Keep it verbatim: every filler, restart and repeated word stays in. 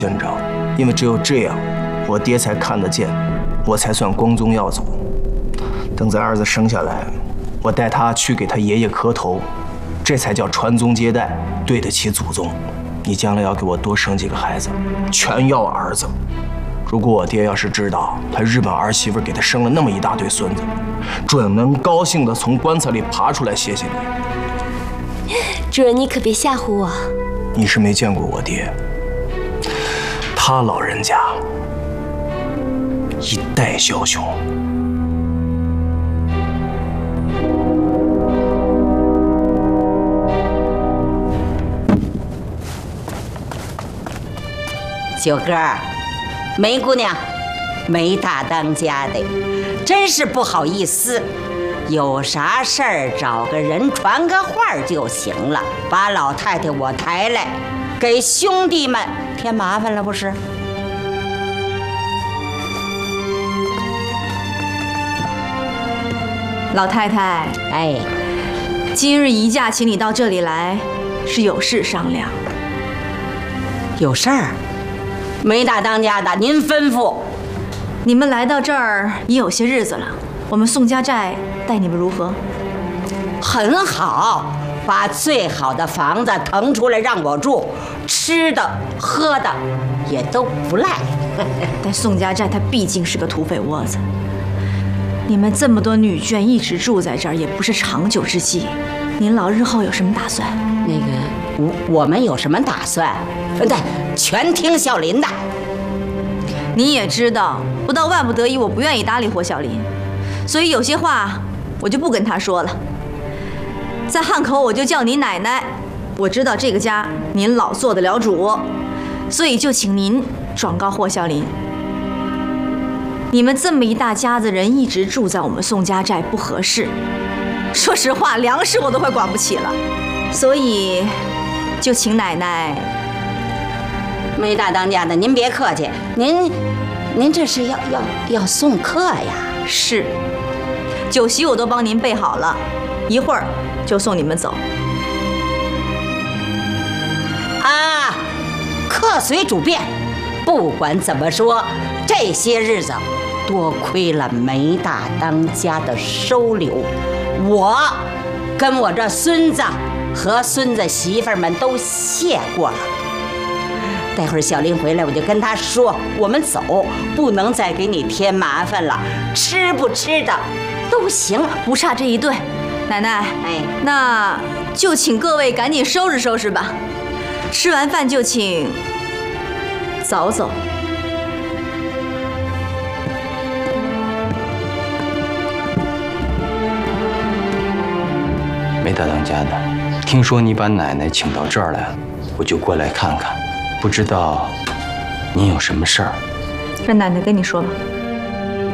县长，因为只有这样，我爹才看得见，我才算光宗耀祖。等咱儿子生下来，我带他去给他爷爷磕头，这才叫传宗接代，对得起祖宗。你将来要给我多生几个孩子，全要儿子。如果我爹要是知道他日本儿媳妇给他生了那么一大堆孙子，准能高兴地从棺材里爬出来谢谢你。 主人，你可别吓唬我。 你是没见过我爹，他老人家一代枭雄。 九哥，梅姑娘，梅大当家的，真是不好意思。有啥事儿找个人传个话就行了，把老太太我抬来，给兄弟们添麻烦了不是？ 老太太， 哎， 今日宜驾请你到这里来，是有事商量。 有事儿？梅大当家的，您吩咐。 你们来到这儿也有些日子了，我们宋家寨待你们如何？ 很好，把最好的房子腾出来让我住，吃的喝的也都不赖。 但宋家寨它毕竟是个土匪窝子，你们这么多女眷一直住在这儿，也不是长久之计。您老日后有什么打算？ 那个，我我们有什么打算？对，全听小林的。 你也知道，不到万不得已，我不愿意搭理霍小林，所以有些话我就不跟他说了。在汉口我就叫你奶奶，我知道这个家您老做得了主，所以就请您转告霍小林，你们这么一大家子人一直住在我们宋家寨不合适。说实话，粮食我都快管不起了，所以就请奶奶。 梅大当家的，您别客气，您您这是要要要送客呀？ 是，酒席我都帮您备好了，一会儿就送你们走。 啊，客随主便。不管怎么说，这些日子多亏了梅大当家的收留，我跟我这孙子和孙子媳妇们都谢过了。待会儿小林回来，我就跟他说，我们走，不能再给你添麻烦了，吃不吃的都行， 不差这一顿。奶奶， 哎， 那就请各位赶紧收拾收拾吧，吃完饭就请早走。 梅大当家的，听说你把奶奶请到这儿来了，我就过来看看。不知道您有什么事儿？ 让奶奶跟你说吧。